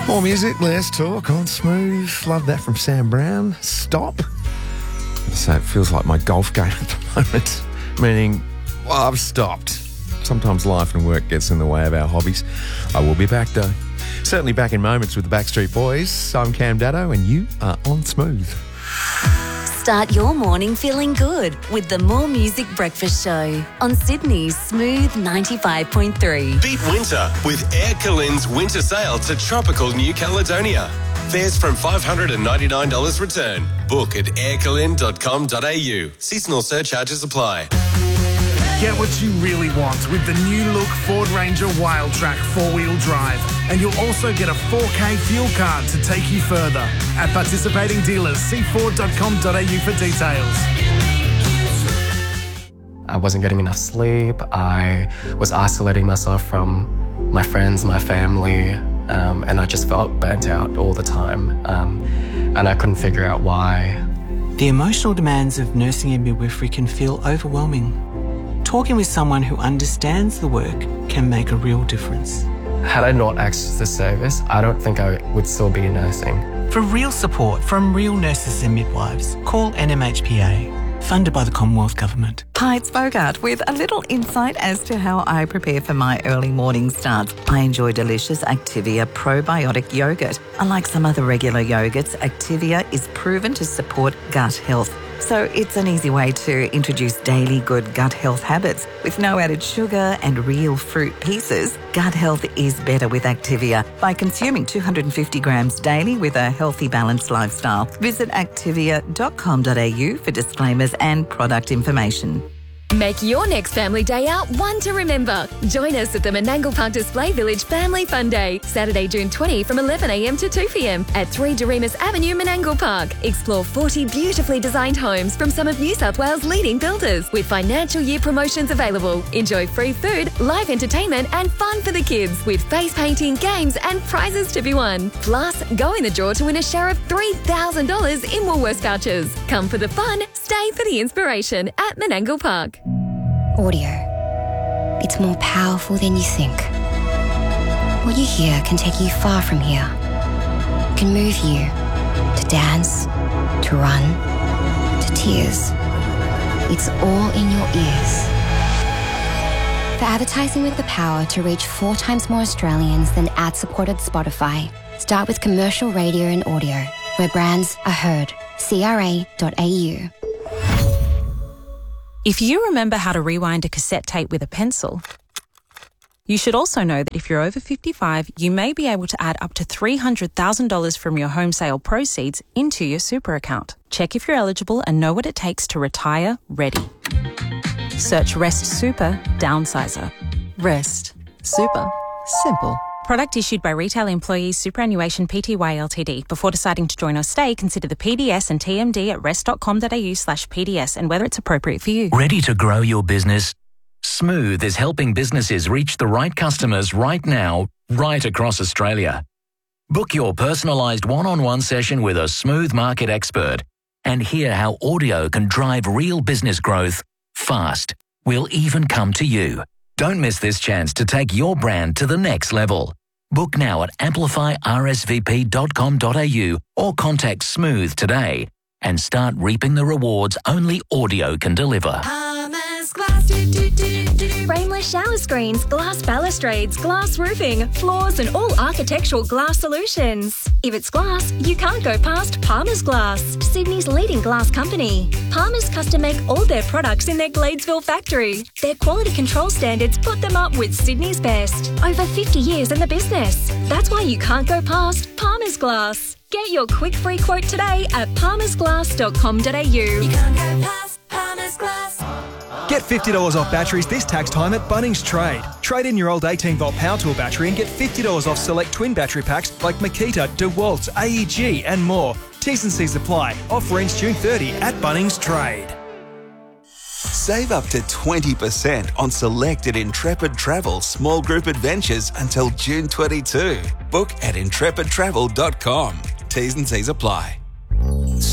More music, less talk on Smooth. Love that from Sam Brown. Stop. So it feels like my golf game at the moment, meaning, well, I've stopped. Sometimes life and work gets in the way of our hobbies. I will be back though. Certainly back in moments with the Backstreet Boys. I'm Cam Daddo and you are on Smooth. Start your morning feeling good with the More Music Breakfast Show on Sydney's Smooth 95.3. Beat winter with Air Calin's winter sale to tropical New Caledonia. Fares from $599 return. Book at aircalin.com.au. Seasonal surcharges apply. Get what you really want with the new look Ford Ranger Wildtrak 4-wheel drive. And you'll also get a 4K fuel card to take you further. At participating dealers, see ford.com.au for details. I wasn't getting enough sleep. I was isolating myself from my friends, my family, and I just felt burnt out all the time. And I couldn't figure out why. The emotional demands of nursing and midwifery can feel overwhelming. Talking with someone who understands the work can make a real difference. Had I not accessed this service, I don't think I would still be nursing. For real support from real nurses and midwives, call NMHPA, funded by the Commonwealth Government. Hi, it's Bogart with a little insight as to how I prepare for my early morning starts. I enjoy delicious Activia probiotic yogurt. Unlike some other regular yogurts, Activia is proven to support gut health. So it's an easy way to introduce daily good gut health habits. With no added sugar and real fruit pieces, gut health is better with Activia by consuming 250 grams daily with a healthy, balanced lifestyle. Visit activia.com.au for disclaimers and product information. Make your next family day out one to remember. Join us at the Menangle Park Display Village Family Fun Day, Saturday, June 20 from 11am to 2pm at 3 Doremus Avenue, Menangle Park. Explore 40 beautifully designed homes from some of New South Wales' leading builders with financial year promotions available. Enjoy free food, live entertainment and fun for the kids with face painting, games and prizes to be won. Plus, go in the draw to win a share of $3,000 in Woolworths vouchers. Come for the fun, stay for the inspiration at Menangle Park. Audio. It's more powerful than you think. What you hear can take you far from here. It can move you to dance, to run, to tears. It's all in your ears. For advertising with the power to reach 4 times more Australians than ad-supported Spotify, start with commercial radio and audio, where brands are heard. CRA.au. If you remember how to rewind a cassette tape with a pencil, you should also know that if you're over 55, you may be able to add up to $300,000 from your home sale proceeds into your super account. Check if you're eligible and know what it takes to retire ready. Search Rest Super Downsizer. Rest Super. Simple. Product issued by Retail Employees Superannuation Pty Ltd. Before deciding to join or stay, consider the PDS and TMD at rest.com.au/PDS and whether it's appropriate for you. Ready to grow your business? Smooth is helping businesses reach the right customers right now, right across Australia. Book your personalised one-on-one session with a Smooth market expert and hear how audio can drive real business growth fast. We'll even come to you. Don't miss this chance to take your brand to the next level. Book now at amplifyrsvp.com.au or contact Smooth today and start reaping the rewards only audio can deliver. Frameless shower screens, glass balustrades, glass roofing, floors and all architectural glass solutions. If it's glass, you can't go past Palmer's Glass, Sydney's leading glass company. Palmer's custom make all their products in their Gladesville factory. Their quality control standards put them up with Sydney's best. Over 50 years in the business. That's why you can't go past Palmer's Glass. Get your quick free quote today at palmersglass.com.au. You can't go past Palmer's Glass. Get $50 off batteries this tax time at Bunnings Trade. Trade in your old 18-volt power tool battery and get $50 off select twin battery packs like Makita, DeWalt, AEG and more. T's and C's apply. Offer ends June 30 at Bunnings Trade. Save up to 20% on selected Intrepid Travel small group adventures until June 22. Book at intrepidtravel.com. T's and C's apply.